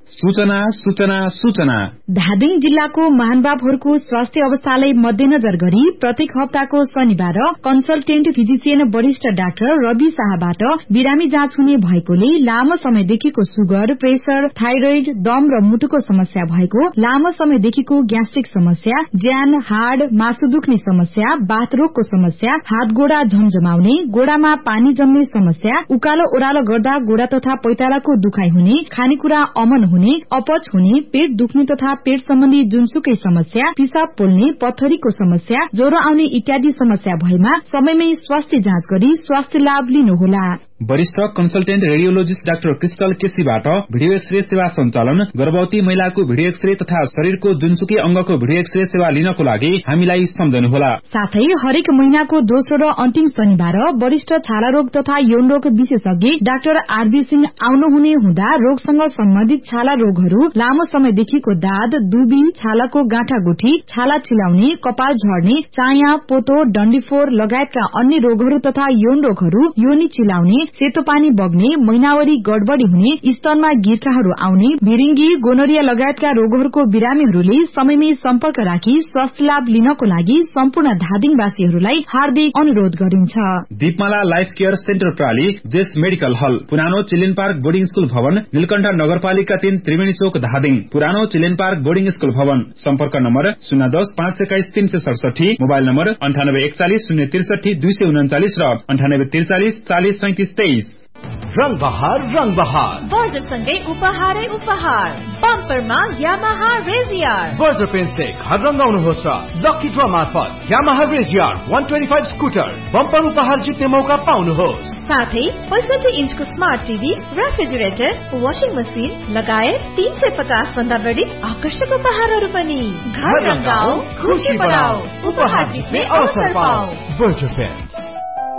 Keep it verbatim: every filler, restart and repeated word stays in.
सूचना सूचना सूचना धादिङ जिल्लाको महानुभावहरूको स्वास्थ्य अवस्थालाई मध्यनजर गरी प्रत्येक हप्ताको शनिबार कन्सल्टेन्ट फिजिशियन वरिष्ठ डाक्टर रवि शाहबाट बिरामी जाँच हुने भएकोले लामो समयदेखिको सुगर, प्रेसर, थाइरोइड, दम र मुटुको समस्या भएको, लामो समयदेखिको ग्यास्ट्रिक समस्या, ज्यान, हाड, मासु दुख्ने समस्या, बाथरोगको समस्या, हात गोडा झमझमाउने, गोडामा पानी जम्ने समस्या, उकालो ओह्रालो गर्दा गोडा तथा पैतालाको दुखाइ हुने, खानेकुरा अमन हुने, अपच हुने, पेट दुख्ने तथा पेट सम्बन्धी जुनसुकै समस्या, पिसाब पोल्ने, पत्थरीको समस्या, ज्वरो आउने इत्यादि समस्या भएमा समयमै स्वास्थ्य जाँच गरी स्वास्थ्य लाभ लिनुहोला। वरिष्ठ consultant radiologist doctor crystal केसीबाट video x-ray सेवा सञ्चालन, गर्भवती महिलाको भिडियो एक्सरे तथा शरीरको जुनसुकै अंगको भिडियो एक्सरे सेवा लिनको लागि हामीलाई सम्झनुहोला। साथै हरेक महिनाको दोस्रो र अन्तिम शनिबार वरिष्ठ छाला रोग तथा यौन रोग विशेषज्ञ डाक्टर आरबी सिंह आउनुहुने हुँदा रोगसँग सम्बन्धित छाला रोगहरू, लामो समयदेखिको दाद, दुबी, छालाको गाँठागुठी, छाला चिलाउने, कपाल झर्ने, चाया, पोतो, डन्डीफोर लगायतका अन्य रोगहरू तथा यौन रोगहरू, योनि चिलाउने, सेतो पानी बग्ने, महिनावरी गडबडी हुने, स्तनमा गिर्खाहरू आउने, भिरिङ्गी, गोनोरिया लगायतका रोगहरूको बिरामीहरूले समयमै सम्पर्क राखी स्वास्थ्य लाभ लिनको लागि सम्पूर्ण धादिङवासीहरूलाई हार्दिक अनुरोध गरिन्छ। दीपमाला लाइफ केयर सेन्टर प्राली, जेस मेडिकल हल, पुरानो चिल्ड्रेन पार्क बोर्डिङ स्कूल भवन, नीलकण्ठ नगरपालिका तीन, त्रिवेणी चोक, धादिङ। पुरानो चिल्ड्रेन पार्क बोर्डिङ स्कूल भवन। सम्पर्क नम्बर शून्य दस पाँच एक्काइस तीन सय सडसठी, मोबाइल नम्बर अन्ठानब्बे एकचालिस शून्य त्रिसठी दुई सय उन्चालिस र अन्ठानब्बे त्रिचालिस चालिस सैतिस तेइस। रंग बहार रंग बहार बर्जरसँगै उपहारै उपहार, बम्परमा यामाहा रेजियर। बर्जर पेन्टले घर रंगाउनुहोस् र लकी ड्र मार्फत यामाहा रेजियर एक सय पच्चीस स्कुटर बम्पर उपहार जित्ने मौका पाउनुहोस्। साथै पैंसठी इन्चको smart TV, refrigerator, washing machine लगायत तीन सय पचास भन्दा बढी आकर्षक उपहारहरू पनि। घर रंगाऊ, खुशी बढाऊ, उपहार जित्ने अवसर पाऊ। Berger pant.